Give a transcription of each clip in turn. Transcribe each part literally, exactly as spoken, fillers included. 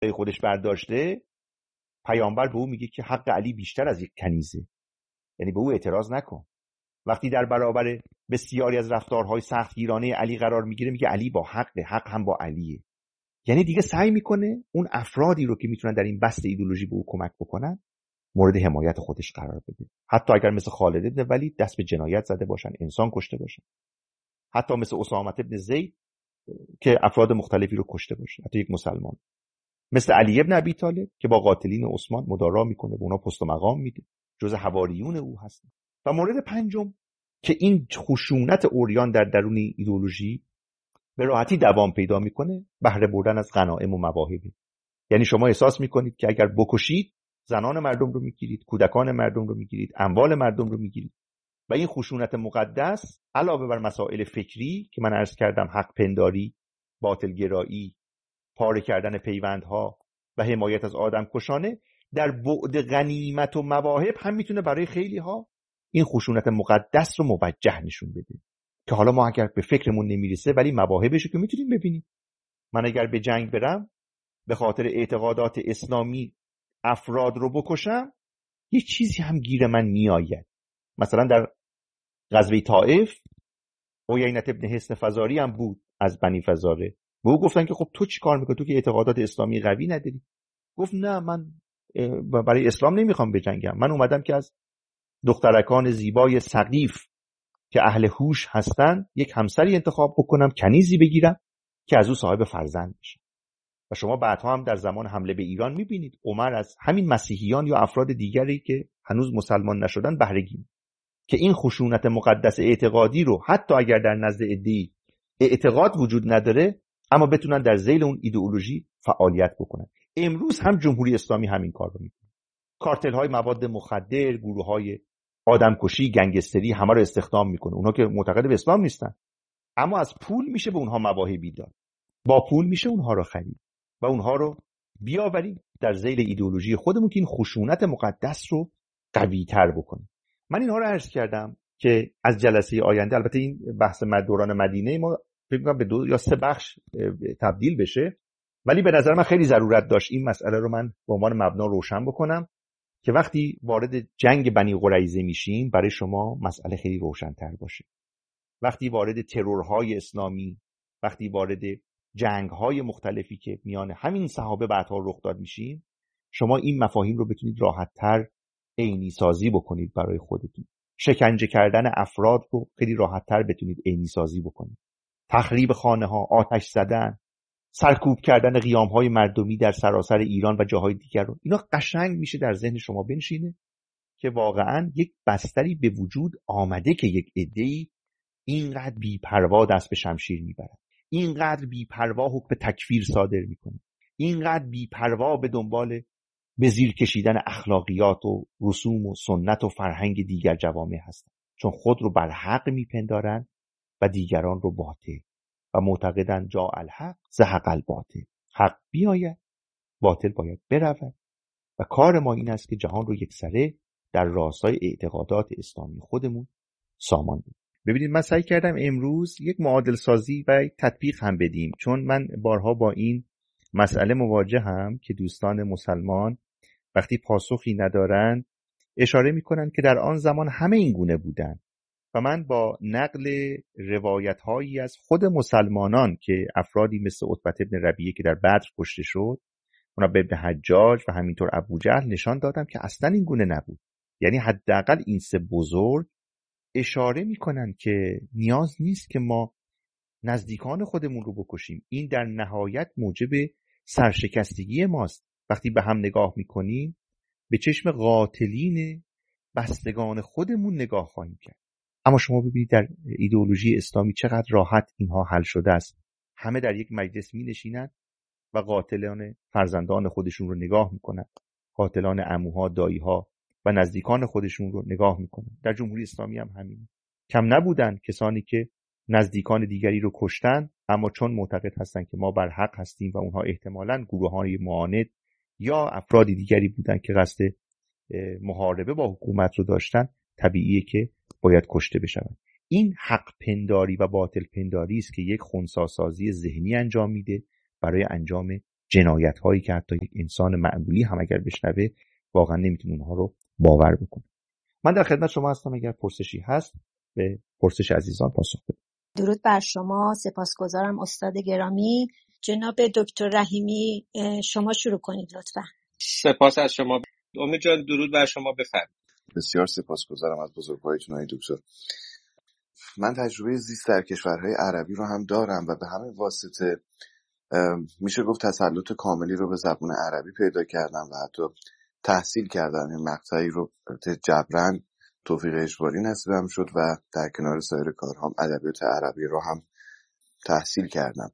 خودش برداشته، پیامبر به او میگه که حق علی بیشتر از یک کنیزه، یعنی به او اعتراض نکن. وقتی در برابر بسیاری از رفتارهای سختگیرانه علی قرار میگیره میگه علی با حق، حق هم با علیه. یعنی دیگه سعی میکنه اون افرادی رو که میتونن در این بست ایدئولوژی به او کمک بکنن مورد حمایت خودش قرار بده، حتی اگر مثل خالد بن ولید دست به جنایت زده باشن، انسان کشته باشن، حتی مثل اسامه بن زید که افراد مختلفی رو کشته باشه، حتی یک مسلمان، مثل علی بن ابی طالب که با قاتلین عثمان مدارا میکنه، به اونا پست و مقام میده، جز حواریون او هستن. و مورد پنجم که این خشونت عریان در درون ایدئولوژی به راحتی دوام پیدا میکنه، بهره بردن از غنایم و مواهب. یعنی شما احساس میکنید که اگر بکشید زنان مردم رو میگیرید، کودکان مردم رو میگیرید، اموال مردم رو میگیرید. و این خشونت مقدس علاوه بر مسائل فکری که من عرض کردم، حق پنداری، باطل گرایی، پاره کردن پیوندها و حمایت از آدم کشانه، در بعد غنیمت و مواهب هم میتونه برای خیلی ها این خشونت مقدس رو موجه نشون بده که حالا ما اگر به فکرمون نمیرسه ولی مواهبش رو که میتونیم ببینیم. من اگر به جنگ برم به خاطر اعتقادات اسلامی افراد رو بکشم، یه چیزی هم گیر من میآید. مثلا در غزوه طائف عیینة ابن حصن فزاری هم بود از بنی فزاره، به او گفتن که خب تو چی کار میکنی، تو که اعتقادات اسلامی قوی نداری. گفت نه، من برای اسلام نمیخوام بجنگم، من اومدم که از دخترکان زیبای سقیف که اهل هوش هستن یک همسری انتخاب بکنم، کنیزی بگیرم که از او صاحب فرزند بشه. و شما بعدها هم در زمان حمله به ایران میبینید عمر از همین مسیحیان یا افراد دیگری که هنوز مسلمان نشدن بهره گیره که این خشونت مقدس اعتقادی رو حتی اگر در نزد عده‌ای اعتقاد وجود نداره اما بتونن در ذیل اون ایدئولوژی فعالیت بکنن. امروز هم جمهوری اسلامی همین کار رو میکنه. کارتل های مواد مخدر، گروه های آدمکشی، گنگستری همه رو استخدام میکنه. اونها که معتقد به اسلام نیستن اما از پول میشه به اونها مواهبی داد، با پول میشه اونها رو خرید و اونها رو بیاوریم در ذیل ایدئولوژی خودمون که این خشونت مقدس رو قوی تر بکنیم. من اینها رو عرض کردم که از جلسه آینده، البته این بحث دوران مدینه ما فکر می‌کنم به دو یا سه بخش تبدیل بشه، ولی به نظر من خیلی ضرورت داشت این مسئله رو من به عنوان مبنا روشن بکنم که وقتی وارد جنگ بنی قریظه میشیم برای شما مسئله خیلی روشن‌تر باشه. وقتی وارد ترورهای اسلامی، وقتی وارد جنگ‌های مختلفی که میان همین صحابه بعدها رخ داد میشیم، شما این مفاهیم رو بتونید راحت‌تر عینی سازی بکنید برای خودتون. شکنجه کردن افراد رو خیلی راحت‌تر بتونید عینی سازی بکنید. تخریب خانه‌ها، آتش زدن، سرکوب کردن قیام‌های مردمی در سراسر ایران و جاهای دیگر رو، اینا قشنگ میشه در ذهن شما بنشینه که واقعاً یک بستری به وجود آمده که یک عده‌ای اینقدر بی‌پروا دست به شمشیر میبرن، اینقدر بی‌پروا حکم تکفیر صادر میکنه، اینقدر بی‌پروا به دنبال به زیر کشیدن اخلاقیات و رسوم و سنت و فرهنگ دیگر جوامع هستن، چون خود رو بر حق میپندارن و دیگران رو باطل و معتقدن جا الحق زهق الباطل، حق بیاید باطل باید برود و کار ما این است که جهان رو یکسره در راستای اعتقادات اسلامی خودمون سامان بدیم. ببینید من سعی کردم امروز یک معادل سازی و یک تطبیق هم بدیم، چون من بارها با این مسئله مواجهم که دوستان مسلمان وقتی پاسخی ندارن اشاره میکنن که در آن زمان همه این گونه بودن و من با نقل روایت هایی از خود مسلمانان که افرادی مثل عتبة بن ربیعه که در بدر کشته شد، اونا به ابن حجاج و همینطور ابوجهل نشان دادم که اصلا این گونه نبود. یعنی حداقل این سه بزرگ اشاره میکنن که نیاز نیست که ما نزدیکان خودمون رو بکشیم، این در نهایت موجب سرشکستگی ماست. وقتی به هم نگاه میکنیم به چشم قاتلین بستگان خودمون نگاه خواهیم کرد. اما شما ببینید در ایدئولوژی اسلامی چقدر راحت اینها حل شده است. همه در یک مجلس می نشینن و قاتلان فرزندان خودشون رو نگاه میکنن، قاتلان عموها، داییها و نزدیکان خودشون رو نگاه میکنن. در جمهوری اسلامی هم همین. کم نبودن کسانی که نزدیکان دیگری رو کشتن اما چون معتقد هستن که ما بر حق هستیم و اونها احتمالاً گروه‌های معاند یا افراد دیگری بودن که قصد محاربه با حکومت رو داشتن، طبیعیه که باید کشته بشن. این حق پنداری و باطل پنداری است که یک خنثی سازی ذهنی انجام میده برای انجام جنایت هایی که حتی یک انسان معمولی هم اگر بشنوه واقعا نمیتونه اونها رو باور بکنه. من در خدمت شما هستم، اگر پرسشی هست به پرسش عزیزان پاسخ بدم. درود بر شما، سپاسگزارم استاد گرامی. جناب دکتر رحیمی شما شروع کنید لطفا. سپاس از شما. امید جان درود بر شما، بفرمایید. بسیار سپاسگزارم از بزرگواریتون آقای دکتر. من تجربه زیست در کشورهای عربی رو هم دارم و به همین واسطه میشه گفت تسلط کاملی رو به زبان عربی پیدا کردم و حتی تحصیل کردم. این مقطعی رو جبران توفیق اجباری نصیبم شد و در کنار سایر کارهام ادبیات عربی رو هم تحصیل کردم.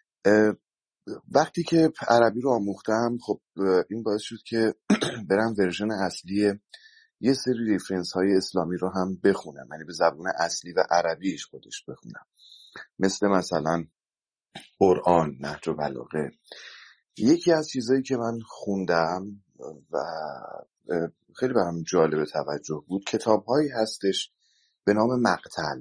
وقتی که عربی رو آموختم خب این باعث شد که برم ورژن اصلی یه سری ریفرنس های اسلامی رو هم بخونم، یعنی به زبان اصلی و عربیش خودش بخونم، مثل مثلا قرآن، نهج و بلاغه. یکی از چیزایی که من خوندم و خیلی برام جالب توجه بود، کتاب‌هایی هستش به نام مقتل.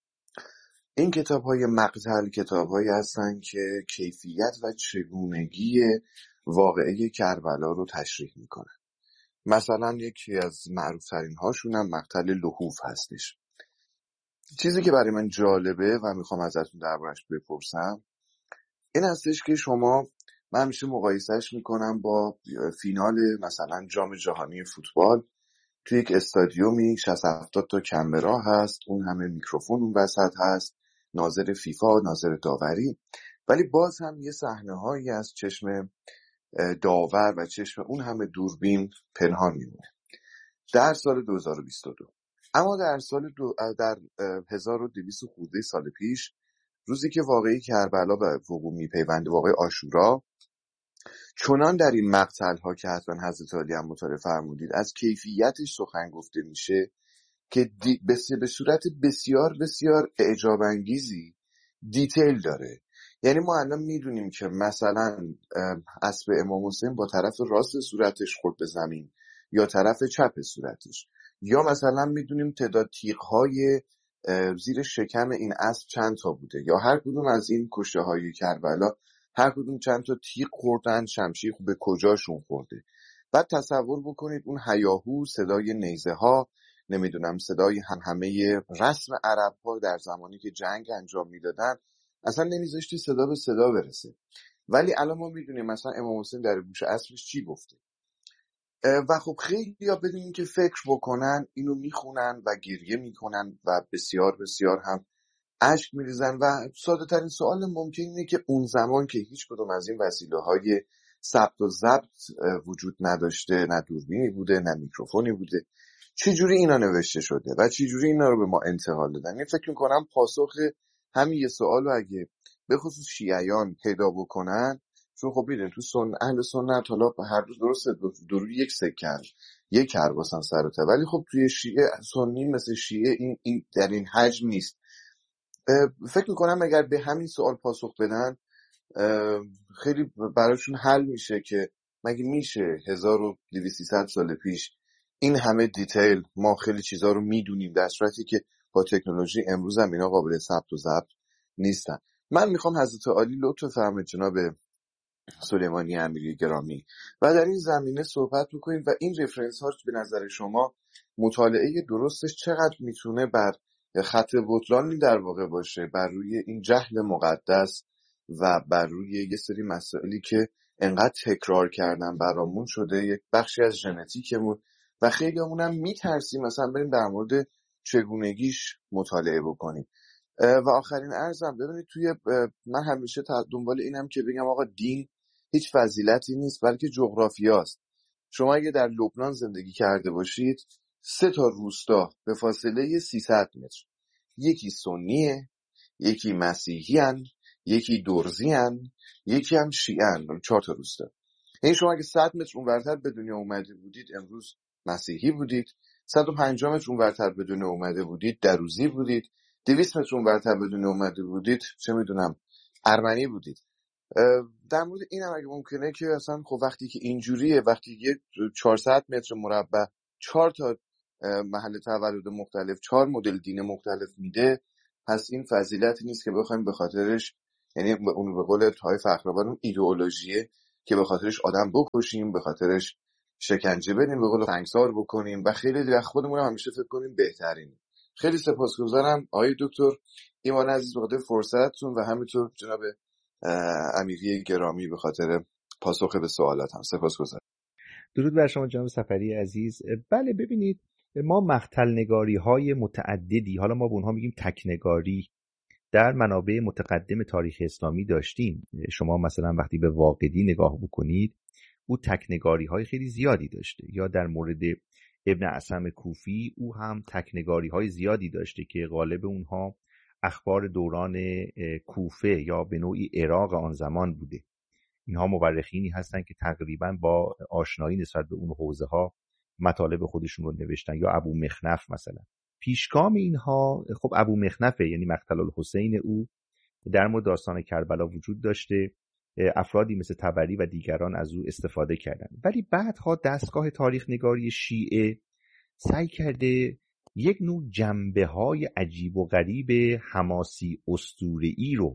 این کتاب‌های مقتل کتاب‌هایی هستن که کیفیت و چگونگی واقعه کربلا رو تشریح میکنن. مثلا یکی از معروف‌ترین هاشون هم مقتل لحوف هستش. چیزی که برای من جالبه و میخوام ازتون دربارش بپرسم این هستش که شما، من همیشه مقایسهش میکنم با فینال مثلا جام جهانی فوتبال. توی یک استادیومی شصت هفتاد تا کامرا هست، اون همه میکروفون اون وسط هست، ناظر فیفا، ناظر داوری، ولی باز هم یه صحنه هایی از چشم داور و چشم اون همه دوربین پنهان میمونه. در سال دو هزار و بیست و دو، اما در سال دو در هزار و دویست خورده سال پیش، روزی که واقعی کربلا به وقوع میپیونده، واقعی عاشورا، چنان در این مقتل ها که حتما حضرت علی هم مطالعه فرمودید از کیفیتش سخن گفته میشه که به صورت بسیار بسیار اعجاب انگیزی دیتیل داره. یعنی ما الان میدونیم که مثلا اسب امام حسین با طرف راست صورتش خورد به زمین یا طرف چپ صورتش، یا مثلا میدونیم تعداد تیغ‌های زیر شکم این اسب چند تا بوده، یا هر کدوم از این کشته های کربلا هر کدوم چند تا تیغ خوردن، شمشیر به کجاشون خورده. بعد تصور بکنید اون هیاهو، صدای نیزه ها، نمیدونم صدای هم همه رسم عرب ها در زمانی که جنگ انجام میدادن اصلا نمیذاشتی صدا به صدا برسه. ولی الان ما میدونیم مثلا امام حسین در گوش اسبش چی گفته و خب خیلی ها بدون این که فکر بکنن اینو میخونن و گریه میکنن و بسیار بسیار هم اشک میریزن. و ساده ترین سوال ممکن اینه که اون زمان که هیچ کدوم از این وسیله های ثبت و ضبط وجود نداشته، نه دوربینی بوده نه میکروفونی بوده، چه جوری اینا نوشته شده و چه جوری اینا رو به ما انتقال دادن؟ این فکر میکنم پاسخ همین یه سوال رو اگه به خصوص شیعیان پیدا بکنن، چون خب میدونید تو سن اهل سنت حالا هر روز درسته درو یک سکر یک کرباسن سرته، ولی خب توی شیعه سنی مثل شیعه این, این در این حجم نیست. فکر میکنم اگر به همین سوال پاسخ بدن خیلی براشون حل میشه که مگه میشه هزار و دویست سال پیش این همه دیتیل ما خیلی چیزا رو میدونیم در صورتی که با تکنولوژی امروز هم اینا قابل ثبت و ضبط نیستن. من میخوام حضرت عالی لطف فرمایید جناب سلیمانی امیری گرامی و در این زمینه صحبت بکنیم و این رفرنس ها به نظر شما مطالعه درستش چقدر میتونه بر خط بطلانی در واقع باشه، بر روی این جهل مقدس و بر روی یه سری مسائلی که انقدر تکرار کردن برامون شده یک بخشی از ژنتیکمون و خیلی همونم میترسیم مثلا بریم در مورد چگونگیش مطالعه بکنیم. و آخرین عرضم ببینید، توی من همیشه دنبال اینم که بگم آقا دین هیچ فضیلتی نیست بلکه جغرافیاست. شما اگه در لبنان زندگی کرده باشید، سه تا روستا به فاصله سیصد متر، یکی سنیه، یکی مسیحیان، یکی درزیان، یکی هم شیعن، چهار تا روستا. یعنی شما اگه صد متر اونورتر به دنیا اومده بودید امروز مسیحی بودید، صد و پنجاه متر اونورتر به دنیا اومده بودید دروزی بودید، دویست متر اونورتر به دنیا اومده بودید چه میدونم ارمنی بودید. در مورد این هم اگه ممکنه که اصلا خب وقتی که اینجوریه، وقتی یه چهارصد متر مربع چهار تا محل تولد مختلف، چهار مدل دین مختلف میده، پس این فضیلتی نیست که بخوایم به خاطرش، یعنی اون به قول طای فخرآباد اون ایدئولوژی که به خاطرش آدم بکشیم، به خاطرش شکنجه بدیم، به قول سنگسار بکنیم و خیلی وقت خودمون هم همیشه فکر کنیم بهترین. خیلی سپاسگزارم آقای دکتر ایمان عزیز به خاطر فرصتتون و همینطور جناب امیری گرامی به خاطر پاسخ به سوالاتم. سپاسگزارم. درود بر شما جناب صفری عزیز. بله ببینید، ما مقتل نگاری های متعددی، حالا ما به اونها میگیم تک نگاری، در منابع متقدم تاریخ اسلامی داشتیم. شما مثلا وقتی به واقدی نگاه بکنید، او تک نگاری های خیلی زیادی داشته، یا در مورد ابن اعصم کوفی او هم تک نگاری های زیادی داشته که غالب اونها اخبار دوران کوفه یا به نوعی عراق آن زمان بوده. اینها مورخینی هستن که تقریبا با آشنایی نسبت به اون حوزه ها مطالب خودشون رو نوشتن. یا ابو مخنف مثلا، پیشگام اینها خب ابو مخنفه، یعنی مقتل الحسین او در مورد داستان کربلا وجود داشته. افرادی مثل طبری و دیگران از او استفاده کردن. ولی بعدها دستگاه تاریخ نگاری شیعه سعی کرده یک نوع جنبه های عجیب و غریب حماسی اسطوره‌ای رو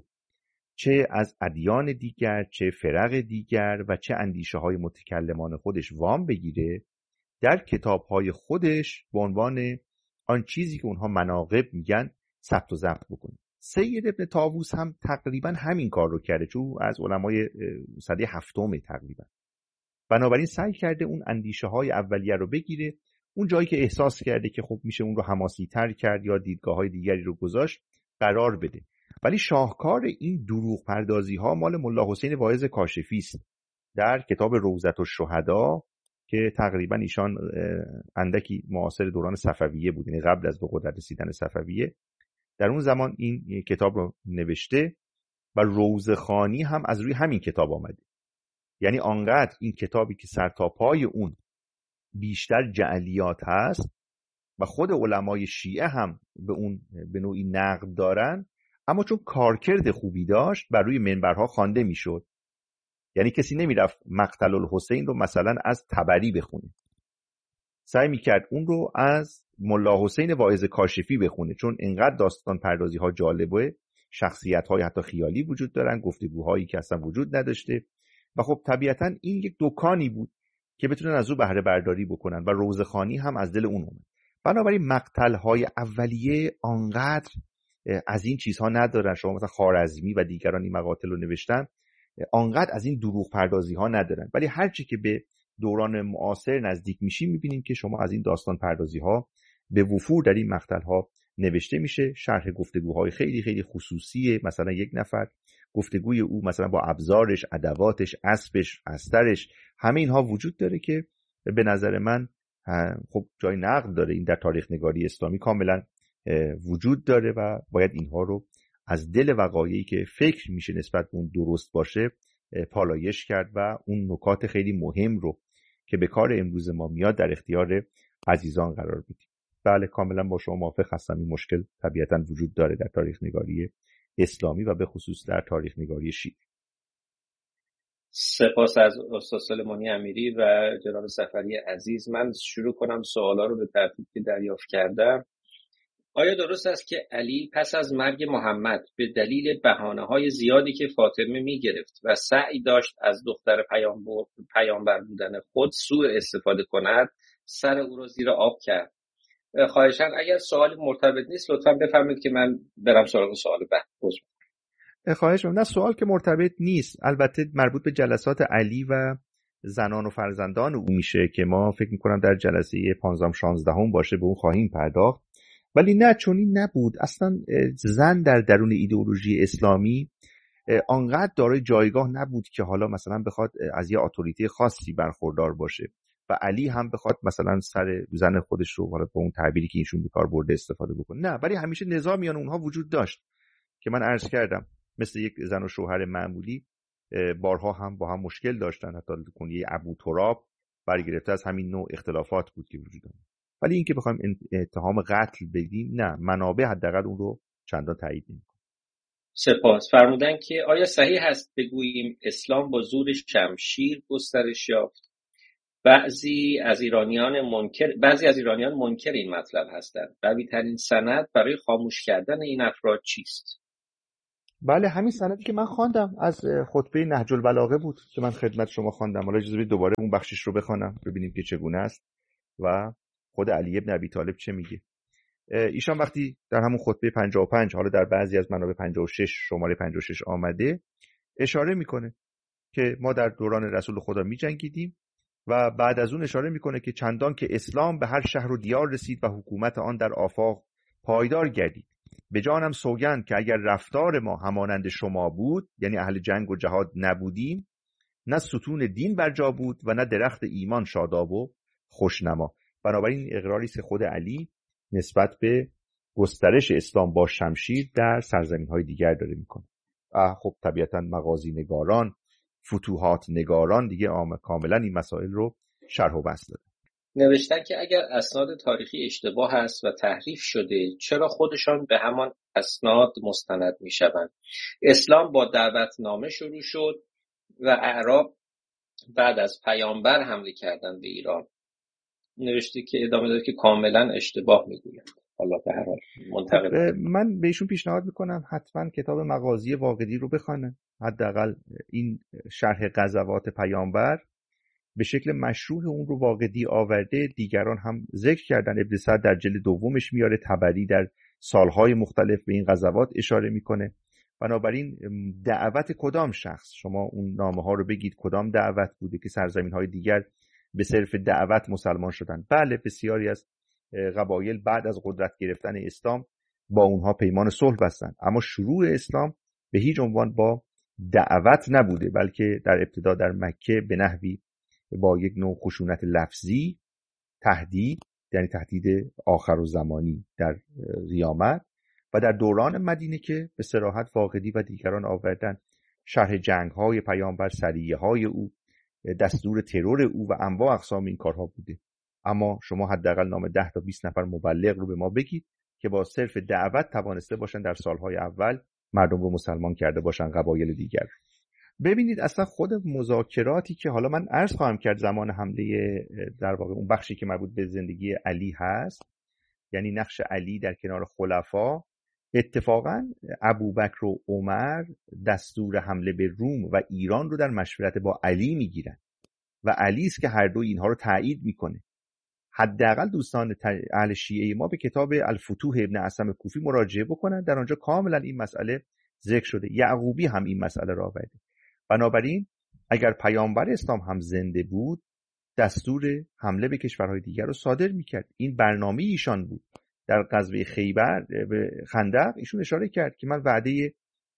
چه از ادیان دیگر، چه فرق دیگر و چه اندیشه های متکلمان خودش وام بگیره، در کتاب های خودش به عنوان آن چیزی که اونها مناقب میگن ثبت و ضبط بکنه. سید ابن طاووس هم تقریبا همین کار رو کرده، چون از علمای سده هفتم تقریبا. بنابراین سعی کرده اون اندیشه های اولیه رو بگیره، اون جایی که احساس کرده که خب میشه اون رو حماسی تر کرد یا دیدگاه های دیگری رو گذاشت قرار بده. ولی شاهکار این دروغ پردازی ها مال ملا حسین واعظ کاشفی است در کتاب روضة الشهدا که تقریبا ایشان اندکی معاصر دوران صفویه بود، یعنی قبل از به قدرت رسیدن صفویه در اون زمان این کتاب رو نوشته و روضه‌خوانی هم از روی همین کتاب آمده. یعنی آنقدر این کتابی که سر تا پای اون بیشتر جعلیات هست و خود علمای شیعه هم به اون به نوعی نقد دارن، اما چون کارکرد خوبی داشت بر روی منبرها خوانده میشد. یعنی کسی نمیرفت مقتل الحسین رو مثلا از طبری بخونه، سعی میکرد اون رو از ملا حسین واعظ کاشفی بخونه، چون انقدر داستان پردازی ها جالبه، شخصیت های حتی خیالی وجود دارن، گفتگوهایی که اصلا وجود نداشته و خب طبیعتا این یک دکانی بود که بتونن از او بهره برداری بکنن و روضه‌خوانی هم از دل اون اومد. بنابراین مقتل های اولیه آنقدر از این چیزها ندارن. شما مثلا خوارزمی و دیگران این مقاتل رو نوشتن، آنقدر از این دروغ پردازی ها ندارن. ولی هرچی که به دوران معاصر نزدیک میشیم میبینیم که شما از این داستان پردازی ها به وفور در این مقتل ها نوشته میشه. شرح گفتگوهای خیلی خیلی خصوصیه، مثلا یک نفر گفتگوی او مثلا با ابزارش، ادواتش، اسبش، استرش، همه اینها وجود داره که به نظر من خب جای نقد داره. این در تاریخ نگاری اسلامی کاملا وجود داره و باید اینها رو از دل وقایعی که فکر میشه نسبت به اون درست باشه پالایش کرد و اون نکات خیلی مهم رو که به کار امروز ما میاد در اختیار عزیزان قرار بدیم. بله کاملا با شما موافق هستم. این مشکل طبیعتا وجود داره در تاریخ نگاری اسلامی و به خصوص در تاریخ نگاری شیعه. سپاس از استاد سلیمانی امیری و جناب صفری عزیز. من شروع کنم سوالا رو به ترتیب که دریافت کردم. آیا درست است که علی پس از مرگ محمد به دلیل بهانه‌های زیادی که فاطمه می‌گرفت و سعی داشت از دختر پیامبر پیامبر بودن خود سوء استفاده کند، سر او را زیر آب کرد؟ خواهشاً اگر سوال مرتبط نیست لطفاً بفرمایید که من برم سراغ سوال بعد. خواهش می‌کنم. نه سوال که مرتبط نیست، البته مربوط به جلسات علی و زنان و فرزندان او میشه که ما فکر می‌کنم در جلسه پانزدهم شانزدهم باشه به اون خواهیم پرداخت. ولی نه، چون این نبود. اصلا زن در درون ایدئولوژی اسلامی آنقدر دارای جایگاه نبود که حالا مثلا بخواد از یه اتوریته خاصی برخوردار باشه و علی هم بخواد مثلا سر زن خودش رو حالا با اون تعبیری که ایشون به کار برده استفاده بکنه. نه، ولی همیشه نزاع میان اونها وجود داشت که من عرض کردم مثل یک زن و شوهر معمولی بارها هم با هم مشکل داشتن، حتی کنیه ابو تراب برگرفته از همین نوع اختلافات بود که وجود داشت. ولی این که بخوایم اتهام قتل بدیم، نه، منابع حداقل اون رو چندان تایید نمی‌کنه. سپاس. فرمودن که آیا صحیح است بگوییم اسلام با زور شمشیر گسترش یافت؟ بعضی از ایرانیان منکر بعضی از ایرانیان منکر این مطلب هستند. قوی ترین سند برای خاموش کردن این افراد چیست؟ بله همین سندی که من خواندم از خطبه نهج البلاغه بود که من خدمت شما خواندم. حالا اجازه بدید دوباره اون بخشش رو بخوانم ببینیم که چگونه است و خود علی ابن ابی طالب چه میگه. ایشان وقتی در همون خطبه پنجاه و پنج، حالا در بعضی از منابع پنجاه و شش، شماره پنجاه و شش آمده، اشاره میکنه که ما در دوران رسول خدا میجنگیدیم و بعد از اون اشاره میکنه که چندان که اسلام به هر شهر و دیار رسید و حکومت آن در آفاق پایدار گردید، به جانم سوگند که اگر رفتار ما همانند شما بود، یعنی اهل جنگ و جهاد نبودیم، نه ستون دین بر جا بود و نه درخت ایمان شاداب و خوشنما. بنابراین اقراری است خود علی نسبت به گسترش اسلام با شمشیر در سرزمین‌های دیگر داره میکنه. خب طبیعتاً مغازی نگاران، فتوحات نگاران دیگه عام کاملا این مسائل رو شرح و بسط دادن. نوشتن که اگر اسناد تاریخی اشتباه است و تحریف شده، چرا خودشان به همان اسناد مستند میشوند؟ اسلام با دعوتنامه شروع شد و اعراب بعد از پیامبر حمله کردن به ایران. نوشته که ادامه داد که کاملا اشتباه میگویند. حالا به هر حال منتقد من بهشون پیشنهاد میکنم حتما کتاب مغازی واقدی رو بخونن. حداقل این شرح غزوات پیامبر به شکل مشروح اون رو واقدی آورده، دیگران هم ذکر کردن. ابن سعد در جلد دومش میاره، طبری در سالهای مختلف به این غزوات اشاره میکنه. بنابراین دعوت کدام شخص، شما اون نامه ها رو بگید کدام دعوت بوده که سرزمین های دیگر به صرف دعوت مسلمان شدن. بله بسیاری از قبایل بعد از قدرت گرفتن اسلام با اونها پیمان صلح بستن، اما شروع اسلام به هیچ عنوان با دعوت نبوده، بلکه در ابتدا در مکه به نحوی با یک نوع خشونت لفظی، تهدید، یعنی تهدید آخر و زمانی در قیامت، و در دوران مدینه که به صراحت واقدی و دیگران آوردن شرح جنگ‌های پیامبر، سریه‌های او، دستور ترور او و انواع اقسام این کارها بوده. اما شما حداقل نام ده تا بیست نفر مبلغ رو به ما بگید که با صرف دعوت توانسته باشن در سالهای اول مردم رو مسلمان کرده باشن، قبایل دیگر. ببینید اصلا خود مذاکراتی که حالا من عرض خواهم کرد زمان حمله، در واقع اون بخشی که مربوط به زندگی علی هست، یعنی نقش علی در کنار خلفا، اتفاقا ابوبکر و عمر دستور حمله به روم و ایران رو در مشورت با علی میگیرن و علی است که هر دو اینها رو تایید میکنه. حداقل دوستان اهل شیعه ما به کتاب الفتوح ابن اعصم کوفی مراجعه بکنن، در آنجا کاملا این مسئله ذکر شده. یعقوبی هم این مسئله را آورده. بنابراین اگر پیامبر اسلام هم زنده بود، دستور حمله به کشورهای دیگر رو صادر میکرد. این برنامه ایشان بود. در غزوه خیبر به خندق ایشون اشاره کرد که من وعده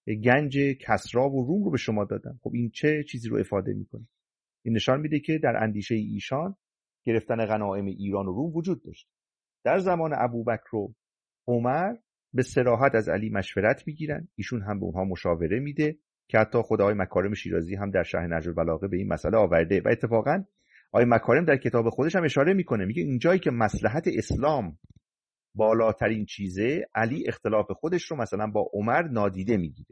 گنج کسرا و روم رو به شما دادم. خب این چه چیزی رو افاده میکنه؟ این نشان میده که در اندیشه ایشان گرفتن غنایم ایران و روم وجود داشت. در زمان ابوبکر و عمر به صراحت از علی مشورت میگیرن، ایشون هم به اونها مشاوره میده که حتی خود آقای مکارم شیرازی هم در شرح نهج البلاغه به این مسئله آورده و اتفاقا آقای مکارم در کتاب خودش هم اشاره میکنه، میگه اینجایی که مصلحت اسلام بالاترین چیزه، علی اختلاف خودش رو مثلا با عمر نادیده میگیره.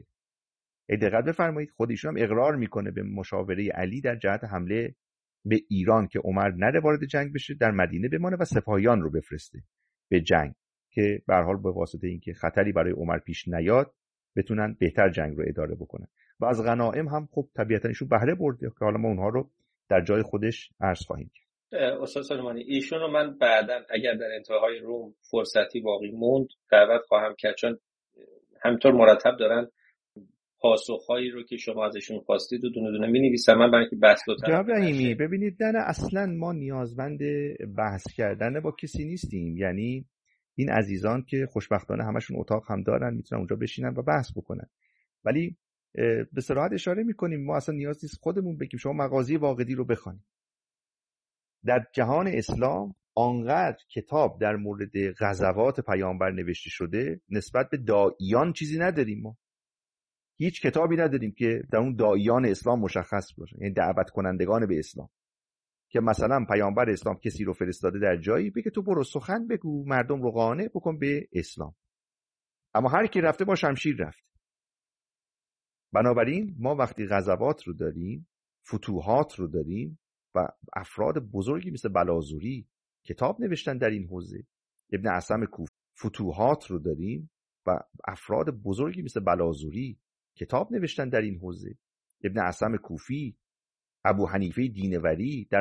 دقت بفرمایید خود ایشون هم اقرار میکنه به مشاوره علی در جهت حمله به ایران که عمر نره وارد جنگ بشه، در مدینه بمانه و سپاهیان رو بفرسته به جنگ که به هر حال به واسطه اینکه خطری برای عمر پیش نیاد بتونن بهتر جنگ رو اداره بکنن. و از غنایم هم خب طبیعتا ایشون بهره برده که حالا ما اونها رو در جای خودش عرض خواهیم کرد. استاد سلیمانی ایشون رو من بعداً اگر در انتهای روم فرصتی باقی موند دعوت خواهم کرد، چون همینطور مرتب دارن پاسخهایی رو که شما ازشون خواستید و دونه دونه می‌نویسن. من برای اینکه بحث لطفاً جناب رحیمی ببینید نه اصلا ما نیازمند بحث کردن با کسی نیستیم. یعنی این عزیزان که خوشبختانه همشون اتاق هم دارن میتونن اونجا بشینن و بحث بکنن، ولی به صراحت اشاره میکنیم ما اصلا نیاز نیست خودمون بگیم شما مغازی واقدی رو بخونید. در جهان اسلام آنقدر کتاب در مورد غزوات پیامبر نوشته شده، نسبت به داعیان چیزی نداریم. ما هیچ کتابی نداریم که در اون داعیان اسلام مشخص باشه، یعنی دعوت کنندگان به اسلام، که مثلا پیامبر اسلام کسی رو فرستاده در جایی بگه تو برو سخن بگو مردم رو قانع بکن به اسلام، اما هر کی رفته با شمشیر رفت. بنابراین ما وقتی غزوات رو داریم، فتوحات رو داریم و افراد بزرگی مثل بلازوری کتاب نوشتن در این حوزه، ابن اعصم کوفی، فتوحات رو داریم و افراد بزرگی مثل بلازوری کتاب نوشتن در این حوزه. ابن اسم کوفی، ابو حنیفه دینوری در